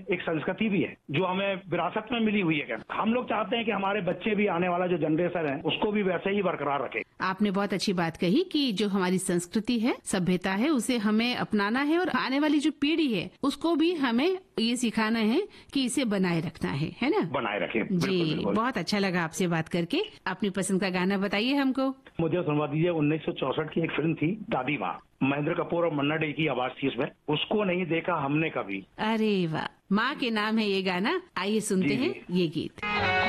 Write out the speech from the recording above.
एक संस्कृति भी है जो हमें विरासत में मिली हुई है। हम लोग चाहते हैं कि हमारे बच्चे भी, आने वाला जो जनरेशन है, उसको भी वैसे ही बरकरार रखें। आपने बहुत अच्छी बात कही कि जो हमारी संस्कृति है, सभ्यता है, उसे हमें अपनाना है और आने वाली जो पीढ़ी है उसको भी हमें ये सिखाना है कि इसे बनाए रखना है ना? बनाए रखें। जी, बहुत अच्छा लगा आपसे बात करके। अपनी पसंद का गाना बताइए हमको। मुझे सुनवा दीजिए, 1964 की एक फिल्म थी दादी माँ, महेंद्र कपूर और मन्ना डे की आवाज थी उसमें, उसको नहीं देखा हमने कभी। अरे वाह, माँ के नाम है ये गाना। आइए सुनते हैं ये गीत।